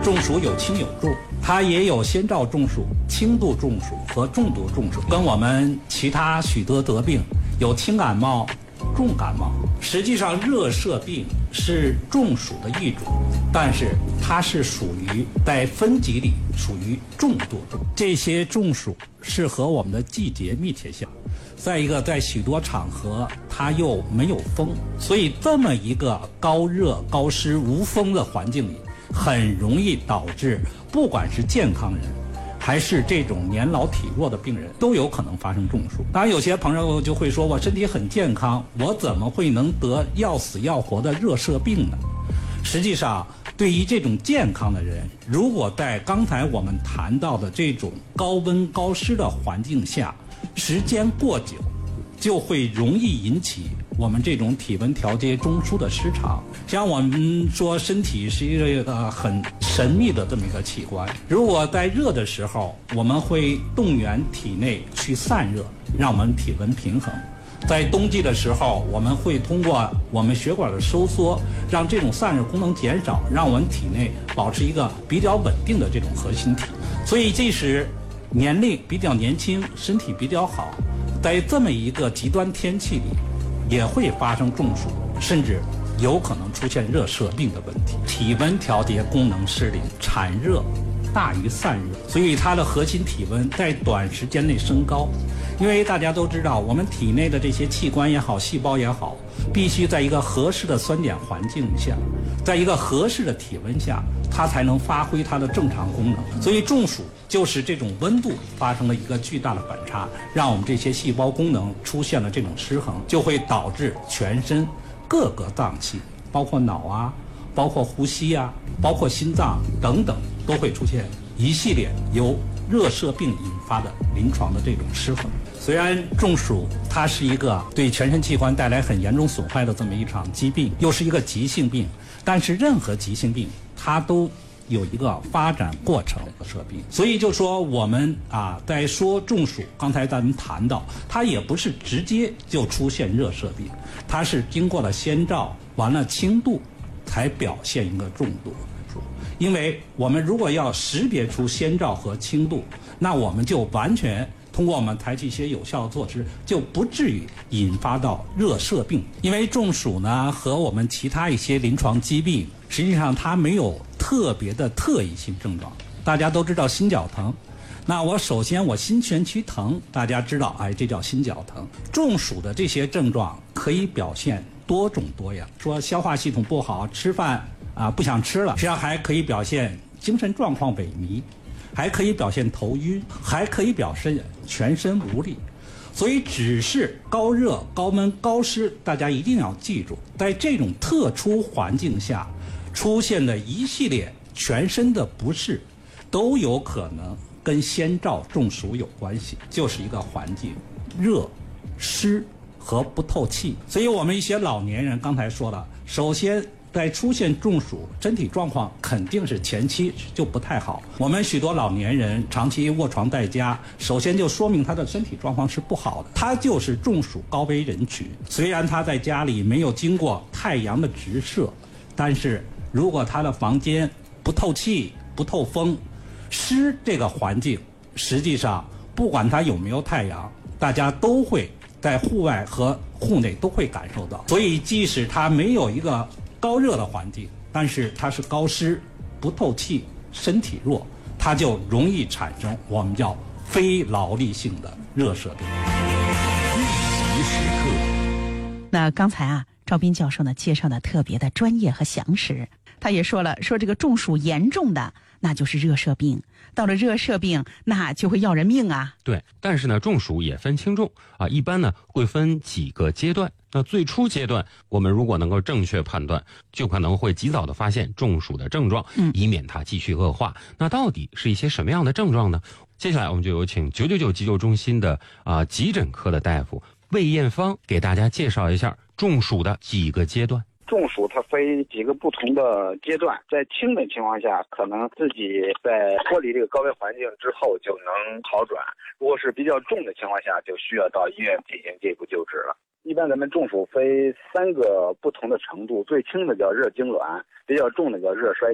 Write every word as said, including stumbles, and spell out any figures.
中暑有轻有重，它也有先兆中暑、轻度中暑和重度中暑，跟我们其他许多得病有轻感冒、重感冒。实际上，热射病是中暑的一种，但是它是属于在分级里属于重度中。这些中暑是和我们的季节密切相。再一个，在许多场合它又没有风，所以这么一个高热、高湿、无风的环境里，很容易导致不管是健康人还是这种年老体弱的病人都有可能发生中暑。当然有些朋友就会说，我身体很健康，我怎么会能得要死要活的热射病呢？实际上，对于这种健康的人，如果在刚才我们谈到的这种高温高湿的环境下时间过久，就会容易引起我们这种体温调节中枢的失常。像我们说身体是一个很神秘的这么一个器官，如果在热的时候，我们会动员体内去散热，让我们体温平衡。在冬季的时候，我们会通过我们血管的收缩，让这种散热功能减少，让我们体内保持一个比较稳定的这种核心体。所以即使年龄比较年轻，身体比较好，在这么一个极端天气里也会发生中暑，甚至有可能出现热射病的问题。体温调节功能失灵，产热大于散热，所以它的核心体温在短时间内升高。因为大家都知道，我们体内的这些器官也好，细胞也好，必须在一个合适的酸碱环境下，在一个合适的体温下，它才能发挥它的正常功能。所以中暑就是这种温度发生了一个巨大的反差，让我们这些细胞功能出现了这种失衡，就会导致全身各个脏器，包括脑啊，包括呼吸啊，包括心脏等等，都会出现一系列由热射病引发的临床的这种失衡。虽然中暑它是一个对全身器官带来很严重损坏的这么一场疾病，又是一个急性病，但是任何急性病它都有一个发展过程的射病。所以就说我们啊，在说中暑，刚才咱们谈到，它也不是直接就出现热射病，它是经过了先兆，完了轻度，才表现一个重度。因为我们如果要识别出先兆和轻度，那我们就完全通过我们采取一些有效的措施，就不至于引发到热射病。因为中暑呢和我们其他一些临床疾病，实际上它没有特别的特异性症状。大家都知道心绞疼，那我首先我心全区疼，大家知道，哎，这叫心绞疼。中暑的这些症状可以表现多种多样，说消化系统不好，吃饭啊不想吃了，实际上还可以表现精神状况萎靡，还可以表现头晕，还可以表现全身无力。所以只是高热、高温、高湿，大家一定要记住，在这种特殊环境下出现的一系列全身的不适，都有可能跟先兆中暑有关系，就是一个环境热、湿和不透气。所以我们一些老年人刚才说了，首先在出现中暑，身体状况肯定是前期就不太好。我们许多老年人长期卧床在家，首先就说明他的身体状况是不好的，他就是中暑高危人群。虽然他在家里没有经过太阳的直射，但是如果他的房间不透气、不透风、湿，这个环境实际上不管他有没有太阳，大家都会在户外和户内都会感受到。所以即使他没有一个高热的环境，但是它是高湿、不透气、身体弱，它就容易产生我们叫非劳力性的热射病。 预习时刻。那刚才啊，赵斌教授呢介绍的特别的专业和详实。他也说了，说这个中暑严重的那就是热射病，到了热射病那就会要人命啊。 对，但是呢中暑也分轻重啊，一般呢会分几个阶段。那最初阶段我们如果能够正确判断，就可能会及早的发现中暑的症状，嗯，以免它继续恶化。那到底是一些什么样的症状呢？接下来我们就有请九九九急救中心的啊、呃、急诊科的大夫魏艳芳给大家介绍一下中暑的几个阶段。 中暑它分几个不同的阶段，在轻的情况下，可能自己在脱离这个高危环境之后就能好转；如果是比较重的情况下，就需要到医院进行进一步救治了。一般咱们中暑分三个不同的程度，最轻的叫热痉挛，比较重的叫热衰